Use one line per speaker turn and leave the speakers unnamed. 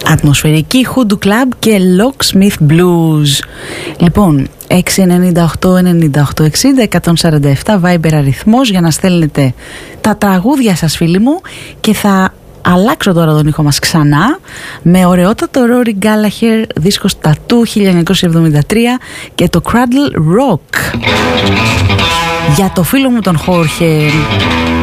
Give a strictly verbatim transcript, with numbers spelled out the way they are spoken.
Ατμοσφαιρική Hoodoo Club και Locksmith Blues. Λοιπόν, έξι εννιά οκτώ εννιά οκτώ εξήντα εκατόν σαράντα επτά Viber αριθμός για να στέλνετε τα τραγούδια σας, φίλοι μου, και θα αλλάξω τώρα τον ήχο μας ξανά με ωραιότατο Rory Gallagher, δίσκος Tattoo χίλια εννιακόσια εβδομήντα τρία και το Cradle Rock. Για το φίλο μου τον Χόρχε.